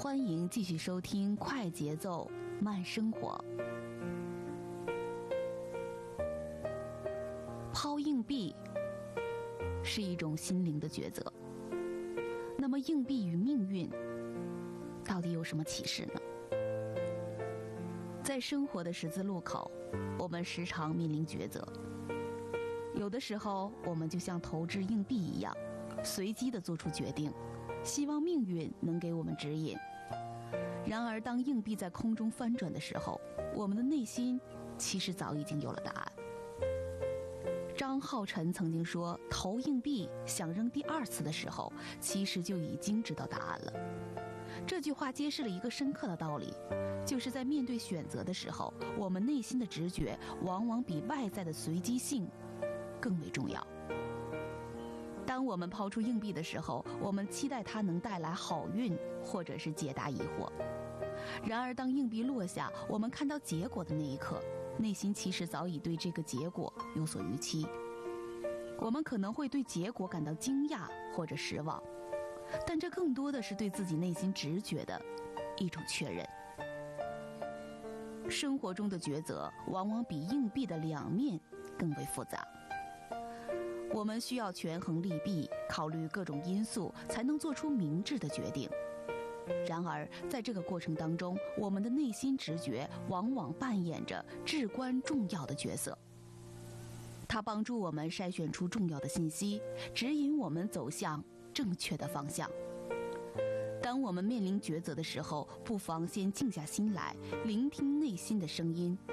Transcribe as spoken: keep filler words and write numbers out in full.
欢迎继续收听快节奏慢生活。抛硬币是一种心灵的抉择，那么硬币与命运到底有什么启示呢？在生活的十字路口，我们时常面临抉择，有的时候我们就像投掷硬币一样，随机地做出决定，希望命运能给我们指引。然而当硬币在空中翻转的时候，我们的内心其实早已经有了答案。张浩晨曾经说，投硬币想扔第二次的时候，其实就已经知道答案了。这句话揭示了一个深刻的道理，就是在面对选择的时候，我们内心的直觉往往比外在的随机性更为重要。当我们抛出硬币的时候，我们期待它能带来好运，或者是解答疑惑。然而当硬币落下，我们看到结果的那一刻，内心其实早已对这个结果有所预期。我们可能会对结果感到惊讶或者失望，但这更多的是对自己内心直觉的一种确认。生活中的抉择往往比硬币的两面更为复杂，我们需要权衡利弊，考虑各种因素，才能做出明智的决定。然而在这个过程当中，我们的内心直觉往往扮演着至关重要的角色，它帮助我们筛选出重要的信息，指引我们走向正确的方向。当我们面临抉择的时候，不妨先静下心来，聆听内心的声音，